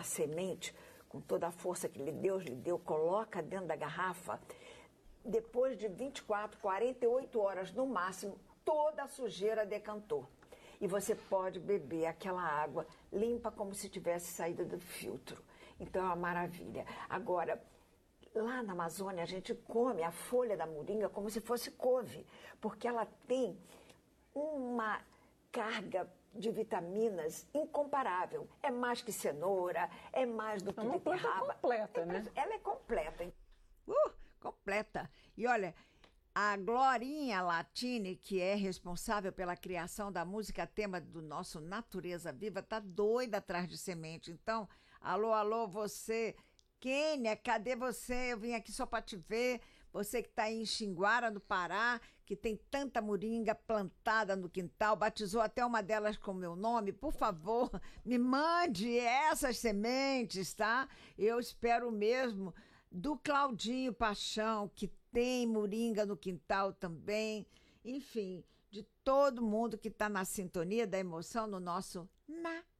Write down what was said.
aquela semente, com toda a força que Deus lhe deu, coloca dentro da garrafa. Depois de 24, 48 horas no máximo, toda a sujeira decantou. E você pode beber aquela água limpa como se tivesse saído do filtro. Então é uma maravilha. Agora, lá na Amazônia a gente come a folha da moringa como se fosse couve, porque ela tem uma carga de vitaminas incomparável. É mais que cenoura, é mais do que beterraba. É uma planta completa, né? Ela é completa. Completa. E olha, a Glorinha Latini, que é responsável pela criação da música tema do nosso Natureza Viva, tá doida atrás de semente. Então, alô, você, Kênia, cadê você? Eu vim aqui só para te ver. Você que está aí em Xinguara, no Pará, que tem tanta moringa plantada no quintal, batizou até uma delas com meu nome. Por favor, me mande essas sementes, tá? Eu espero mesmo do Claudinho Paixão, que tem moringa no quintal também. Enfim, de todo mundo que está na sintonia da emoção no nosso